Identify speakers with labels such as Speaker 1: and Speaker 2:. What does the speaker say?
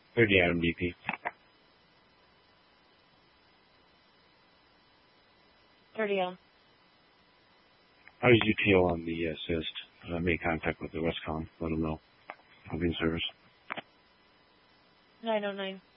Speaker 1: 30 Adam DP. How does UTO on the assist? Make contact with the Westcom. Let them know. Moving service.
Speaker 2: 909.